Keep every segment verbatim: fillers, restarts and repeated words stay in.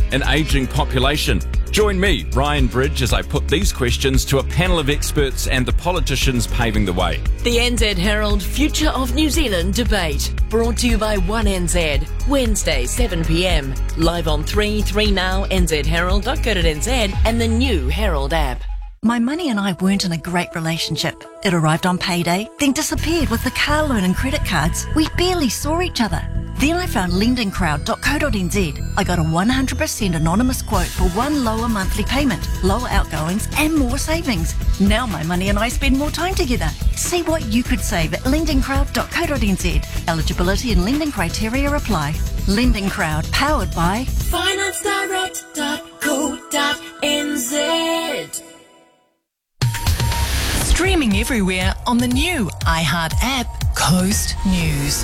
an ageing population? Join me, Ryan Bridge, as I put these questions to a panel of experts and the politicians paving the way. The N Z Herald Future of New Zealand debate, brought to you by one N Z, Wednesday seven p m, live on three three now, n z herald dot co dot n z and the new Herald app. My money and I weren't in a great relationship. It arrived on payday, then disappeared with the car loan and credit cards. We barely saw each other. Then I found lending crowd dot co dot n z. I got a one hundred percent anonymous quote for one lower monthly payment, lower outgoings and more savings. Now my money and I spend more time together. See what you could save at lending crowd dot co dot n z. Eligibility and lending criteria apply. Lending Crowd, powered by finance direct dot co dot n z. Streaming everywhere on the new iHeart app, Coast News.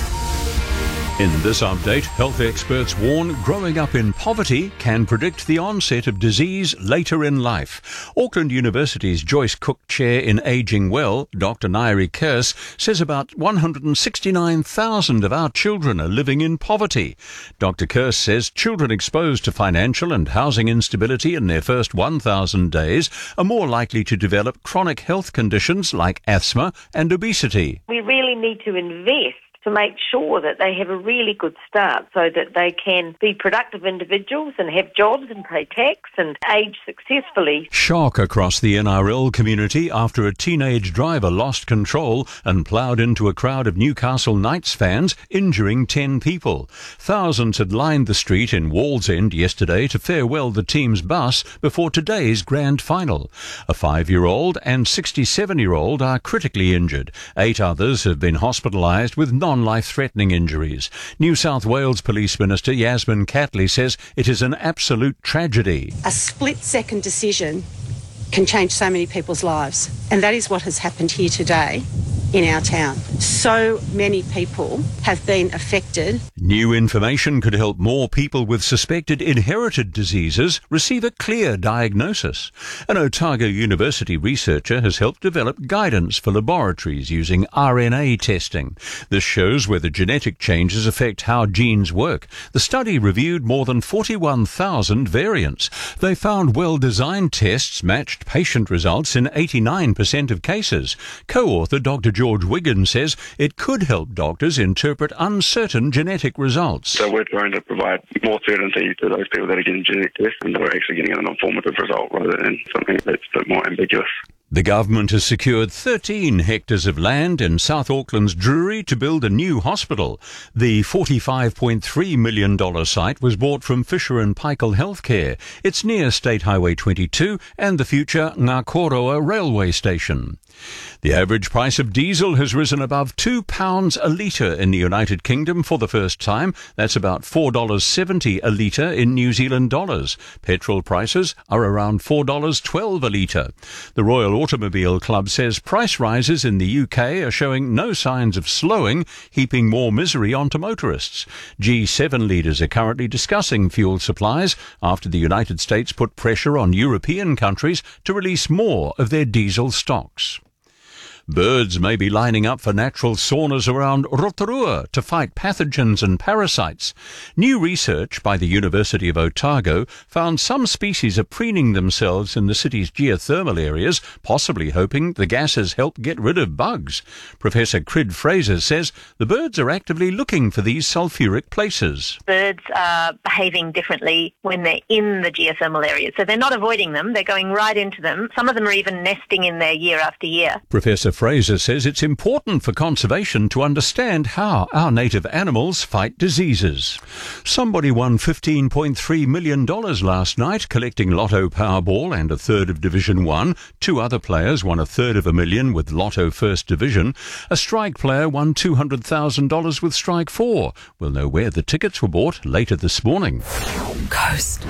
In this update, health experts warn growing up in poverty can predict the onset of disease later in life. Auckland University's Joyce Cook Chair in Ageing Well, Doctor Nairi Kearse, says about one hundred sixty-nine thousand of our children are living in poverty. Doctor Kearse says children exposed to financial and housing instability in their first one thousand days are more likely to develop chronic health conditions like asthma and obesity. We really need to invest to make sure that they have a really good start so that they can be productive individuals and have jobs and pay tax and age successfully. Shock across the N R L community after a teenage driver lost control and ploughed into a crowd of Newcastle Knights fans, injuring ten people. Thousands had lined the street in Wallsend yesterday to farewell the team's bus before today's grand final. A five-year-old and sixty-seven-year-old are critically injured. Eight others have been hospitalised with non life-threatening injuries. New South Wales Police Minister Yasmin Catley says it is an absolute tragedy. A split-second decision can change so many people's lives, and that is what has happened here today in our town. So many people have been affected. New information could help more people with suspected inherited diseases receive a clear diagnosis. An Otago University researcher has helped develop guidance for laboratories using R N A testing. This shows whether genetic changes affect how genes work. The study reviewed more than forty-one thousand variants. They found well-designed tests matched patient results in eighty-nine percent of cases. Co-author Doctor George Wiggins says it could help doctors interpret uncertain genetic results. So we're trying to provide more certainty to those people that are getting genetic tests and that are actually getting an informative result rather than something that's a bit more ambiguous. The government has secured thirteen hectares of land in South Auckland's Drury to build a new hospital. The forty-five point three million dollars site was bought from Fisher and Paykel Healthcare. It's near State Highway twenty-two and the future Ngakoroa railway station. The average price of diesel has risen above two pounds a litre in the United Kingdom for the first time. That's about four dollars seventy a litre in New Zealand dollars. Petrol prices are around four dollars twelve a litre. The Royal Automobile Club says price rises in the U K are showing no signs of slowing, heaping more misery onto motorists. G seven leaders are currently discussing fuel supplies after the United States put pressure on European countries to release more of their diesel stocks. Birds may be lining up for natural saunas around Rotorua to fight pathogens and parasites. New research by the University of Otago found some species are preening themselves in the city's geothermal areas, possibly hoping the gases help get rid of bugs. Professor Crid Fraser says the birds are actively looking for these sulphuric places. Birds are behaving differently when they're in the geothermal areas. So they're not avoiding them, they're going right into them. Some of them are even nesting in there year after year. Professor Fraser says it's important for conservation to understand how our native animals fight diseases. Somebody won fifteen point three million dollars last night, collecting Lotto Powerball and a third of Division one. Two other players won a third of a million with Lotto First Division. A Strike player won two hundred thousand dollars with Strike four. We'll know where the tickets were bought later this morning. Coast.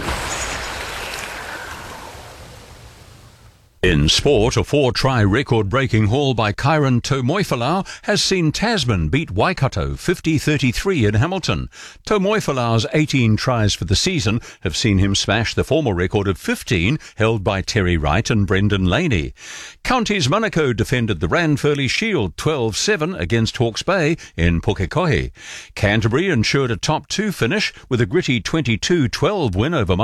In sport, a four-try record-breaking haul by Kyron Tomoifalau has seen Tasman beat Waikato fifty thirty-three in Hamilton. Tomoifalau's eighteen tries for the season have seen him smash the former record of fifteen held by Terry Wright and Brendan Laney. Counties Monaco defended the Ranfurly Shield twelve seven against Hawke's Bay in Pukekohe. Canterbury ensured a top two finish with a gritty twenty-two twelve win over